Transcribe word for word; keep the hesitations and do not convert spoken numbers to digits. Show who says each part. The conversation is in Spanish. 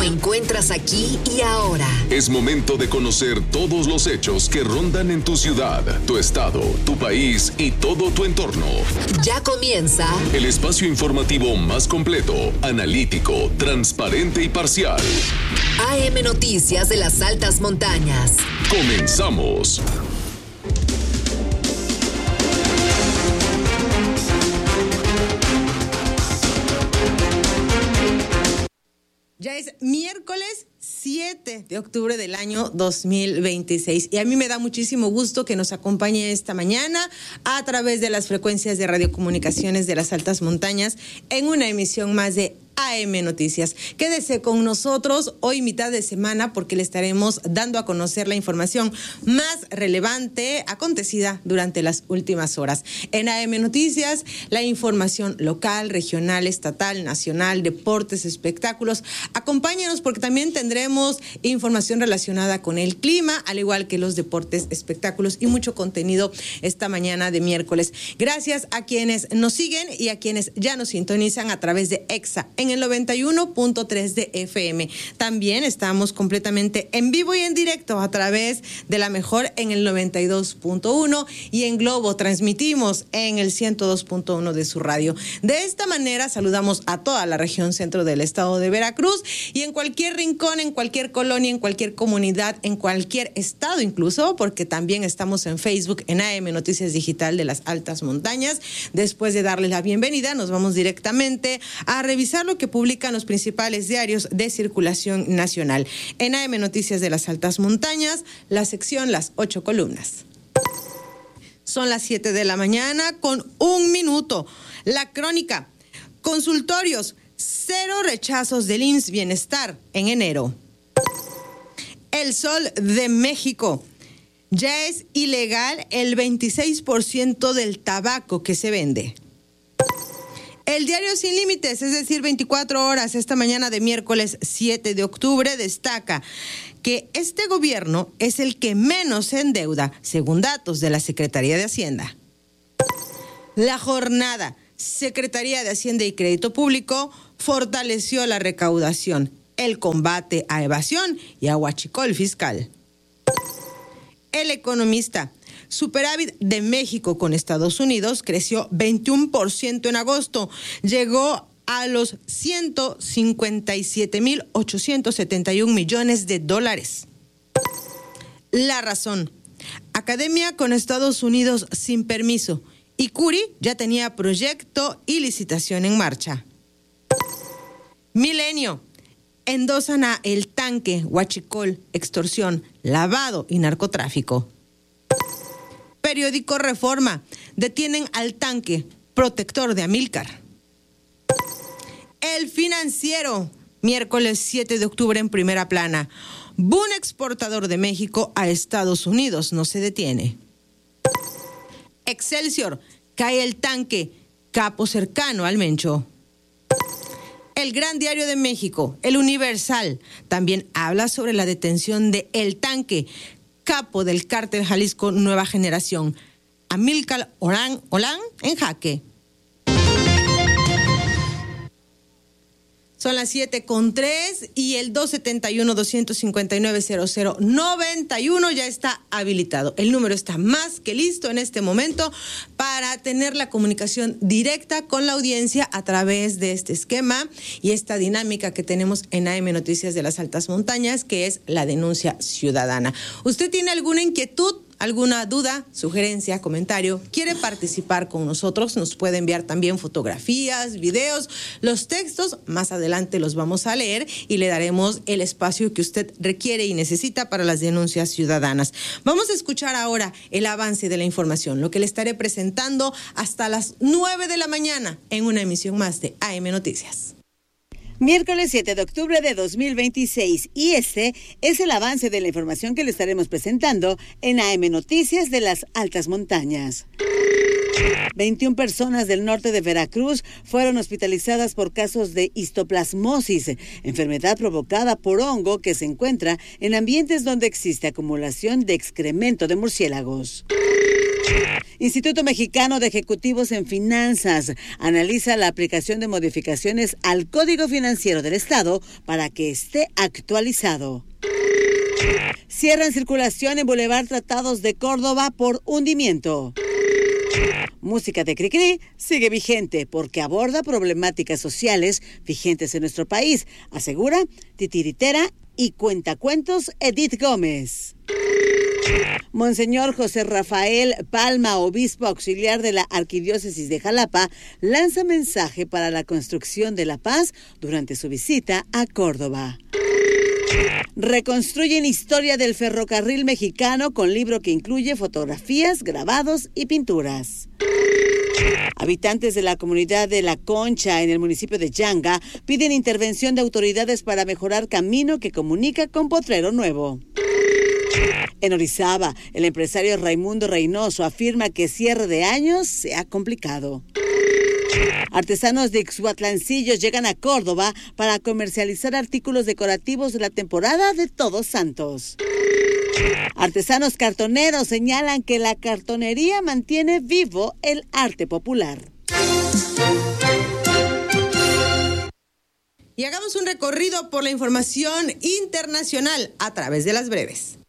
Speaker 1: encuentras aquí y ahora.
Speaker 2: Es momento de conocer todos los hechos que rondan en tu ciudad, tu estado, tu país y todo tu entorno.
Speaker 1: Ya comienza
Speaker 2: el espacio informativo más completo, analítico, transparente y parcial.
Speaker 1: A M Noticias de las Altas Montañas.
Speaker 2: Comenzamos.
Speaker 3: Ya es miércoles siete de octubre del año dos mil veintiséis y a mí me da muchísimo gusto que nos acompañe esta mañana a través de las frecuencias de radiocomunicaciones de las Altas Montañas en una emisión más de A M Noticias. Quédese con nosotros hoy mitad de semana porque le estaremos dando a conocer la información más relevante acontecida durante las últimas horas. En A M Noticias, la información local, regional, estatal, nacional, deportes, espectáculos. Acompáñenos porque también tendremos información relacionada con el clima, al igual que los deportes, espectáculos y mucho contenido esta mañana de miércoles. Gracias a quienes nos siguen y a quienes ya nos sintonizan a través de EXA en el noventa y uno punto tres de F M. También estamos completamente en vivo y en directo a través de La Mejor en el noventa y dos punto uno y en Globo transmitimos en el ciento dos punto uno de su radio. De esta manera saludamos a toda la región centro del estado de Veracruz y en cualquier rincón, en cualquier colonia, en cualquier comunidad, en cualquier estado incluso, porque también estamos en Facebook en A M Noticias Digital de las Altas Montañas. Después de darles la bienvenida, nos vamos directamente a revisar lo que publican los principales diarios de circulación nacional. En A M Noticias de las Altas Montañas, la sección Las Ocho Columnas. Son las siete de la mañana con un minuto. La crónica. Consultorios. Cero rechazos del I M S S Bienestar en enero. El Sol de México. Ya es ilegal el veintiséis por ciento del tabaco que se vende. El diario Sin Límites, es decir, veinticuatro horas, esta mañana de miércoles siete de octubre, destaca que este gobierno es el que menos se endeuda, según datos de la Secretaría de Hacienda. La jornada, Secretaría de Hacienda y Crédito Público fortaleció la recaudación, el combate a evasión y a huachicol fiscal. El Economista. Superávit de México con Estados Unidos creció veintiuno por ciento en agosto. Llegó a los ciento cincuenta y siete mil ochocientos setenta y un millones de dólares. La Razón. Academia con Estados Unidos sin permiso. Y Curi ya tenía proyecto y licitación en marcha. Milenio. Endosan a El Tanque, huachicol, extorsión, lavado y narcotráfico. Periódico Reforma. Detienen al Tanque, protector de Amílcar. El Financiero. Miércoles siete de octubre en primera plana. Boom exportador de México a Estados Unidos no se detiene. Excelsior. Cae el Tanque, capo cercano al Mencho. El Gran Diario de México, El Universal, también habla sobre la detención de El Tanque, capo del cártel Jalisco Nueva Generación, Amílcar Olán, Olán en jaque. Son las siete con tres y el dos setenta y uno, doscientos cincuenta y nueve, cero cero noventa y uno ya está habilitado. El número está más que listo en este momento para tener la comunicación directa con la audiencia a través de este esquema y esta dinámica que tenemos en A M Noticias de las Altas Montañas, que es la denuncia ciudadana. ¿Usted tiene alguna inquietud? ¿Alguna duda, sugerencia, comentario? ¿Quiere participar con nosotros? Nos puede enviar también fotografías, videos, los textos. Más adelante los vamos a leer y le daremos el espacio que usted requiere y necesita para las denuncias ciudadanas. Vamos a escuchar ahora el avance de la información, lo que le estaré presentando hasta las nueve de la mañana en una emisión más de A M Noticias.
Speaker 4: Miércoles siete de octubre de dos mil veintiséis y este es el avance de la información que le estaremos presentando en A M Noticias de las Altas Montañas. veintiuna personas del norte de Veracruz fueron hospitalizadas por casos de histoplasmosis, enfermedad provocada por hongo que se encuentra en ambientes donde existe acumulación de excremento de murciélagos. Instituto Mexicano de Ejecutivos en Finanzas analiza la aplicación de modificaciones al Código Financiero del Estado para que esté actualizado. Cierran circulación en Boulevard Tratados de Córdoba por hundimiento. Música de Cricri sigue vigente porque aborda problemáticas sociales vigentes en nuestro país, asegura titiritera y cuentacuentos Edith Gómez. Monseñor José Rafael Palma, obispo auxiliar de la Arquidiócesis de Jalapa, lanza mensaje para la construcción de la paz durante su visita a Córdoba. Reconstruyen historia del ferrocarril mexicano con libro que incluye fotografías, grabados y pinturas. Habitantes de la comunidad de La Concha en el municipio de Yanga piden intervención de autoridades para mejorar camino que comunica con Potrero Nuevo. En Orizaba, el empresario Raimundo Reynoso afirma que cierre de años se ha complicado. Artesanos de Ixhuatlancillo llegan a Córdoba para comercializar artículos decorativos de la temporada de Todos Santos. Artesanos cartoneros señalan que la cartonería mantiene vivo el arte popular.
Speaker 3: Y hagamos un recorrido por la información internacional a través de las breves.